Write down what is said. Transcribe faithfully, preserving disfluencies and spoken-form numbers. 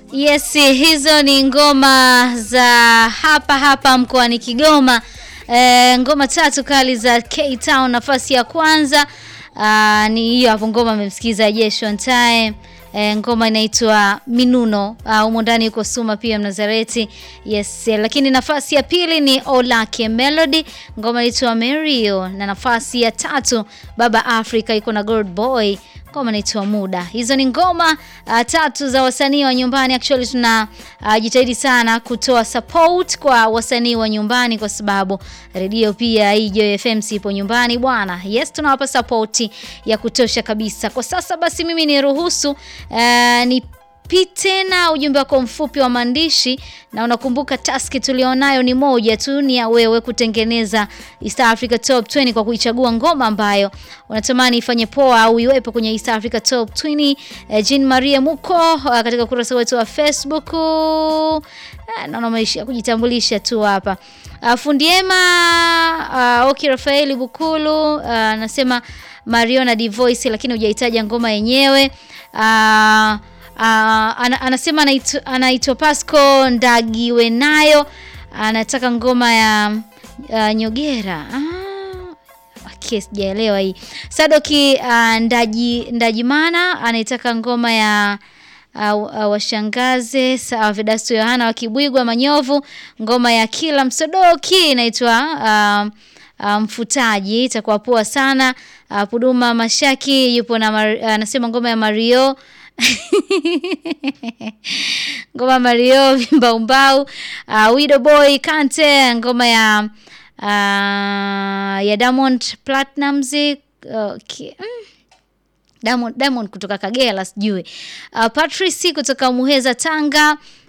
Yes, hizo ni ngoma za hapa hapa mkoani Kigoma. E, ngoma tatu kali za K-Town. Nafasi ya kwanza aa, ni hiyo hapo ngoma mmemsikiza Jeshua Time. E, ngoma inaitwa Minuno. Humo ndani yuko Suma pia Mnazareti. Yes, lakini nafasi ya pili ni Olake Melody, ngoma inaitwa Mario, na nafasi ya tatu Baba Africa yuko na Gold Boy, ngoma inaitwa Muda. Hizo ni ngoma uh, tatu za wasanii wa nyumbani. Actually tuna uh, jitahidi sana kutoa support kwa wasanii wa nyumbani kwa sababu radio pia hii Joy F M sipo nyumbani bwana. Yes, tunawapa support ya kutosha kabisa. Kwa sasa basi mimi ni ruhusu uh, ni pite na ujumbe wako mfupi wa maandishi, na unakumbuka taski tulionayo ni moja tu, ni ya wewe kutengeneza East Africa Top ishirini kwa kuichagua ngoma ambayo unatamani ifanye poa au iwepo kwenye East Africa Top ishirini. eh, Jean Marie Muko uh, katika ukurasa wetu wa Facebook. uh, naona maisha kujitambulisha tu hapa. uh, Fundiema uh, Oki Rafaeli Bukulu anasema uh, Mario na Divoice, lakini hujahitaja ngoma yenyewe. uh, Uh, ana, anasema anaitwa anaitwa Pasco Ndagiwe nayo anataka ngoma ya uh, Nyogera. Ah, okay, sijaelewa hii. Sadoki uh, Ndaji Ndajimana anaitaka ngoma ya uh, uh, washangaze sawa Vedasto Yohana wa Kibwigwa Manyovu, ngoma ya Kila Msodoki inaitwa uh, uh, Mfutaji, itakuwa poa sana. uh, Puduma Mashaki yupo na anasema uh, ngoma ya Mario ngoma Mario Mbaumbau. uh, Widow Boy Kante ngoma ya uh, ya Diamond Platnumz. Okay. mm. Diamond Diamond kutoka Kagera sijui. uh, Patrice kutoka Muheza Tanga